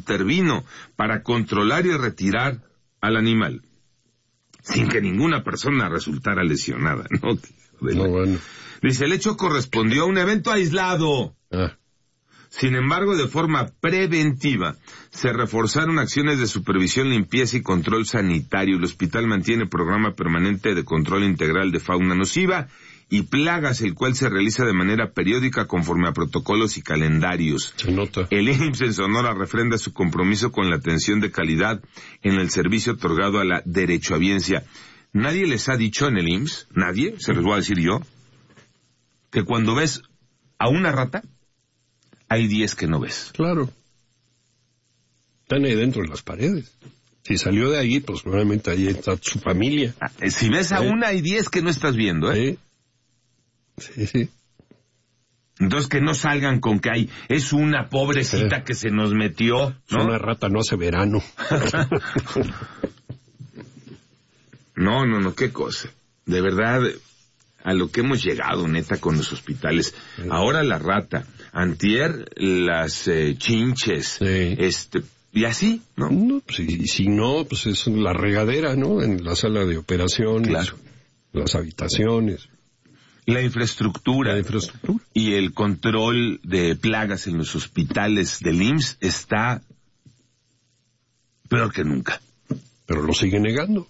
intervino para controlar y retirar al animal, sin que ninguna persona resultara lesionada, ¿no? Bueno. Dice, el hecho correspondió a un evento aislado. Sin embargo, de forma preventiva, se reforzaron acciones de supervisión, limpieza y control sanitario. El hospital mantiene programa permanente de control integral de fauna nociva y plagas, el cual se realiza de manera periódica conforme a protocolos y calendarios. Se nota. El IMSS en Sonora refrenda su compromiso con la atención de calidad en el servicio otorgado a la derechohabiencia. ¿Nadie les ha dicho en el IMSS, nadie, se los voy a decir yo, que cuando ves a una rata, hay 10 que no ves? Claro. Están ahí dentro de las paredes. Si salió de ahí, pues nuevamente ahí está su familia. Si ves a una, hay 10 que no estás viendo, ¿eh? Sí. Entonces que no salgan con que es una pobrecita que se nos metió, ¿no? Es una rata, no hace verano. No, qué cosa. De verdad, a lo que hemos llegado, neta, con los hospitales. Ahora la rata, antier las chinches, y así, ¿no? No, pues, y si no, pues es la regadera, ¿no? En la sala de operaciones, claro, las habitaciones. La infraestructura y el control de plagas en los hospitales del IMSS está peor que nunca. Pero lo sigue negando.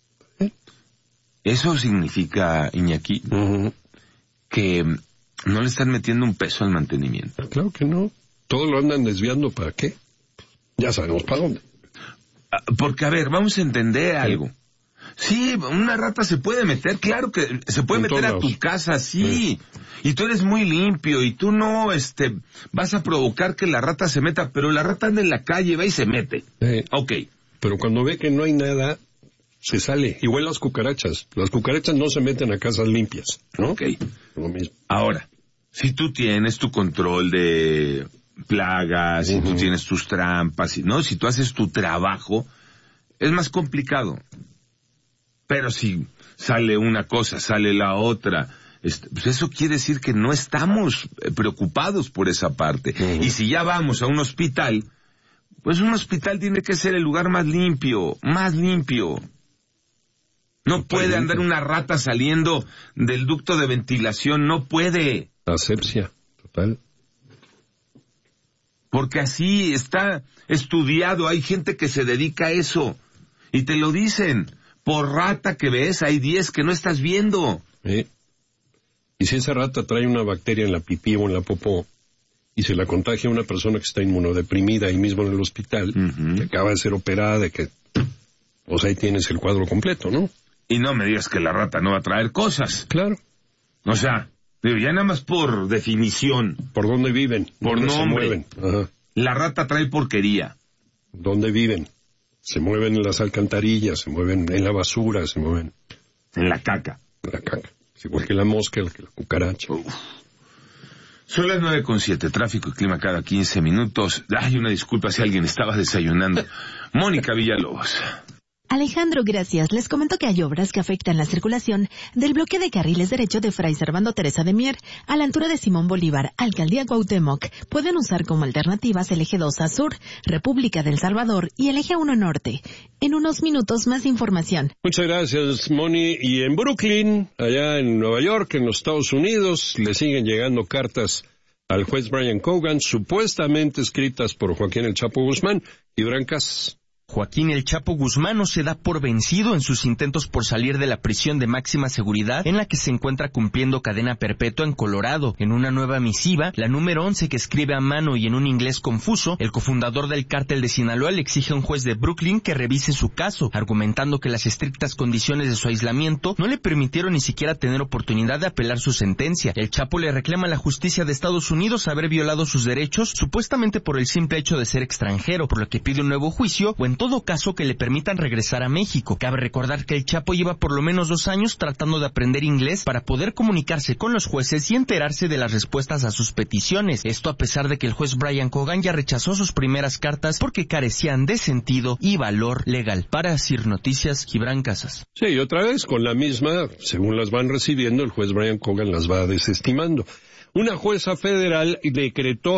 Eso significa, Iñaki, que no le están metiendo un peso al mantenimiento. Claro que no. Todo lo andan desviando, ¿para qué? Ya sabemos para dónde. Porque, a ver, vamos a entender algo. Sí, una rata se puede meter, claro que se puede meter a tu casa, sí. Y tú eres muy limpio y tú no vas a provocar que la rata se meta, pero la rata anda en la calle, va y se mete. Ok. Pero cuando ve que no hay nada, se sale. Igual las cucarachas. Las cucarachas no se meten a casas limpias, ¿no? Ok. Lo mismo. Ahora, si tú tienes tu control de plagas, si tú tienes tus trampas, ¿no? Si tú haces tu trabajo, es más complicado. Pero si sale una cosa, sale la otra, pues eso quiere decir que no estamos preocupados por esa parte. Y si ya vamos a un hospital, pues un hospital tiene que ser el lugar más limpio, más limpio. No puede andar una rata saliendo del ducto de ventilación, no puede. Asepsia, total. Porque así está estudiado, hay gente que se dedica a eso. Y te lo dicen. Por rata que ves, hay 10 que no estás viendo. Y si esa rata trae una bacteria en la pipí o en la popó y se la contagia a una persona que está inmunodeprimida ahí mismo en el hospital, que acaba de ser operada, pues ahí tienes el cuadro completo, ¿no? Y no me digas que la rata no va a traer cosas. Claro. O sea, ya nada más por definición. ¿Por dónde viven? Por nombre. Se mueven. Ajá. La rata trae porquería. ¿Dónde viven? Se mueven en las alcantarillas, se mueven en la basura, se mueven en la caca. Es igual que la mosca, que la cucaracha. Son las 9:07, tráfico y clima cada 15 minutos. Ay, una disculpa si alguien estaba desayunando. Mónica Villalobos. Alejandro, gracias. Les comento que hay obras que afectan la circulación del bloque de carriles derecho de Fray Servando Teresa de Mier a la altura de Simón Bolívar, Alcaldía Cuauhtémoc. Pueden usar como alternativas el eje 2 a sur, República del Salvador, y el eje 1 norte. En unos minutos más información. Muchas gracias, Moni. Y en Brooklyn, allá en Nueva York, en los Estados Unidos, le siguen llegando cartas al juez Brian Cogan, supuestamente escritas por Joaquín El Chapo Guzmán y Bran Casas. Joaquín El Chapo Guzmán no se da por vencido en sus intentos por salir de la prisión de máxima seguridad en la que se encuentra cumpliendo cadena perpetua en Colorado. En una nueva misiva, la número 11 que escribe a mano y en un inglés confuso, el cofundador del cártel de Sinaloa le exige a un juez de Brooklyn que revise su caso, argumentando que las estrictas condiciones de su aislamiento no le permitieron ni siquiera tener oportunidad de apelar su sentencia. El Chapo le reclama a la justicia de Estados Unidos haber violado sus derechos, supuestamente por el simple hecho de ser extranjero, por lo que pide un nuevo juicio o en todo caso que le permitan regresar a México. Cabe recordar que el Chapo lleva por lo menos 2 años tratando de aprender inglés para poder comunicarse con los jueces y enterarse de las respuestas a sus peticiones. Esto a pesar de que el juez Brian Cogan ya rechazó sus primeras cartas porque carecían de sentido y valor legal. Para CIR Noticias, Gibran Casas. Sí, y otra vez con la misma, según las van recibiendo, el juez Brian Cogan las va desestimando. Una jueza federal decretó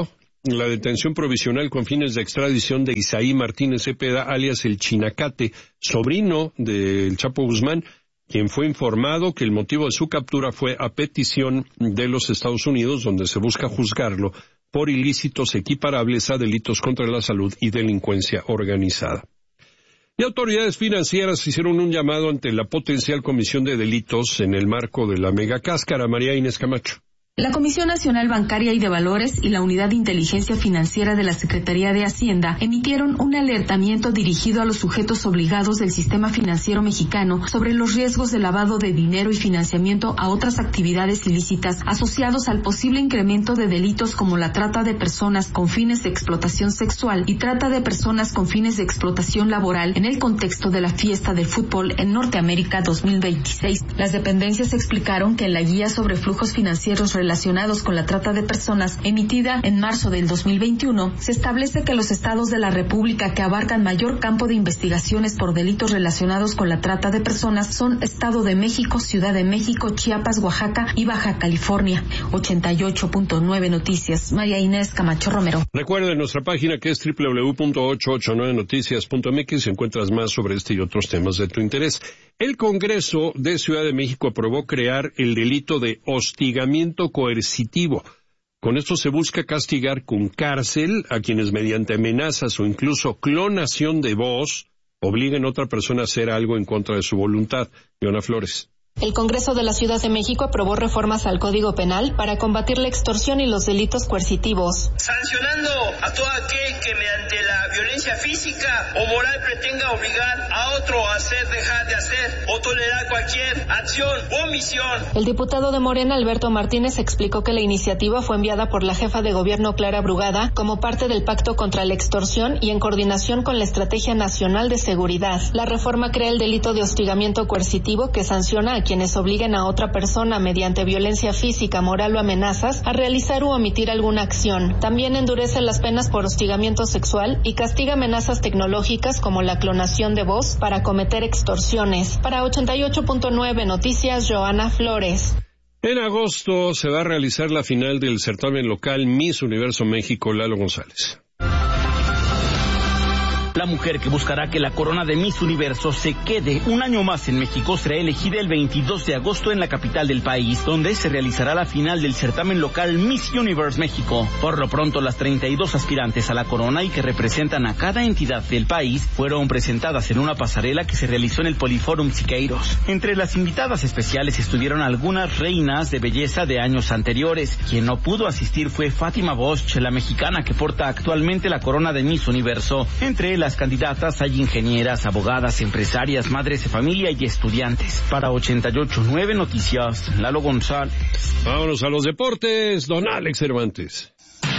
la detención provisional con fines de extradición de Isaí Martínez Cepeda, alias el Chinacate, sobrino del Chapo Guzmán, quien fue informado que el motivo de su captura fue a petición de los Estados Unidos, donde se busca juzgarlo por ilícitos equiparables a delitos contra la salud y delincuencia organizada. Y autoridades financieras hicieron un llamado ante la potencial comisión de delitos en el marco de la megacáscara. María Inés Camacho. La Comisión Nacional Bancaria y de Valores y la Unidad de Inteligencia Financiera de la Secretaría de Hacienda emitieron un alertamiento dirigido a los sujetos obligados del sistema financiero mexicano sobre los riesgos de lavado de dinero y financiamiento a otras actividades ilícitas asociados al posible incremento de delitos como la trata de personas con fines de explotación sexual y trata de personas con fines de explotación laboral en el contexto de la fiesta del fútbol en Norteamérica 2026. Las dependencias explicaron que en la guía sobre flujos financieros relacionados con la trata de personas, emitida en marzo del 2021, se establece que los estados de la República que abarcan mayor campo de investigaciones por delitos relacionados con la trata de personas son Estado de México, Ciudad de México, Chiapas, Oaxaca y Baja California. 88.9 Noticias, María Inés Camacho Romero. Recuerden nuestra página que es www.889noticias.mx, encuentras más sobre este y otros temas de tu interés. El Congreso de Ciudad de México aprobó crear el delito de hostigamiento coercitivo. Con esto se busca castigar con cárcel a quienes mediante amenazas o incluso clonación de voz obliguen a otra persona a hacer algo en contra de su voluntad. Leona Flores. El Congreso de la Ciudad de México aprobó reformas al Código Penal para combatir la extorsión y los delitos coercitivos. Sancionando a todo aquel que mediante la violencia física o moral pretenda obligar a otro a hacer, dejar de hacer o tolerar cualquier acción o omisión. El diputado de Morena, Alberto Martínez, explicó que la iniciativa fue enviada por la jefa de gobierno, Clara Brugada, como parte del Pacto contra la Extorsión y en coordinación con la Estrategia Nacional de Seguridad. La reforma crea el delito de hostigamiento coercitivo que sanciona a quienes obliguen a otra persona mediante violencia física, moral o amenazas a realizar u omitir alguna acción. También endurece las penas por hostigamiento sexual y castiga amenazas tecnológicas como la clonación de voz para cometer extorsiones. Para 88.9 Noticias, Joana Flores. En agosto se va a realizar la final del certamen local Miss Universo México. Lalo González. La mujer que buscará que la corona de Miss Universo se quede un año más en México será elegida el 22 de agosto en la capital del país, donde se realizará la final del certamen local Miss Universe México. Por lo pronto, las 32 aspirantes a la corona y que representan a cada entidad del país fueron presentadas en una pasarela que se realizó en el Poliforum Siqueiros. Entre las invitadas especiales estuvieron algunas reinas de belleza de años anteriores. Quien no pudo asistir fue Fátima Bosch, la mexicana que porta actualmente la corona de Miss Universo. Entre las candidatas hay ingenieras, abogadas, empresarias, madres de familia y estudiantes. Para 88.9 Noticias, Lalo González. Vámonos a los deportes, don Alex Cervantes.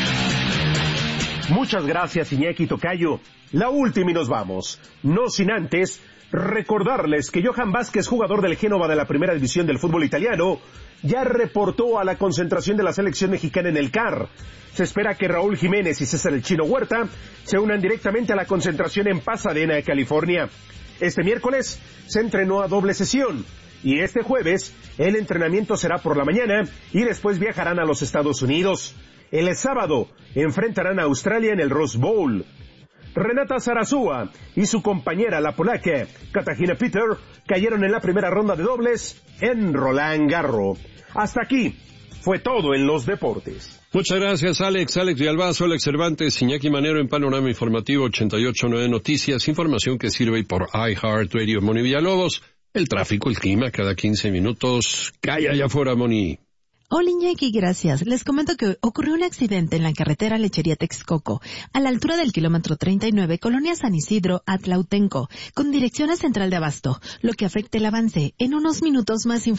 Muchas gracias, Iñaki Tocayo. La última y nos vamos. No sin antes recordarles que Johan Vázquez, jugador del Génova de la primera división del fútbol italiano, ya reportó a la concentración de la selección mexicana en el CAR. Se espera que Raúl Jiménez y César el Chino Huerta se unan directamente a la concentración en Pasadena, California. Este miércoles se entrenó a doble sesión y este jueves el entrenamiento será por la mañana y después viajarán a los Estados Unidos. El sábado enfrentarán a Australia en el Rose Bowl. Renata Zarazúa y su compañera, la polaca Katarzyna Peter, cayeron en la primera ronda de dobles en Roland Garros. Hasta aquí fue todo en los deportes. Muchas gracias, Alex Villalbazo, Alex Cervantes, Iñaki Manero en Panorama Informativo 88.9 Noticias, información que sirve por iHeartRadio. Moni Villalobos, el tráfico, el clima, cada 15 minutos. Calla allá afuera, Moni. Hola, Iñaki, gracias. Les comento que ocurrió un accidente en la carretera Lechería Texcoco, a la altura del kilómetro 39, Colonia San Isidro, Atlautenco, con dirección a Central de Abasto, lo que afecta el avance. En unos minutos más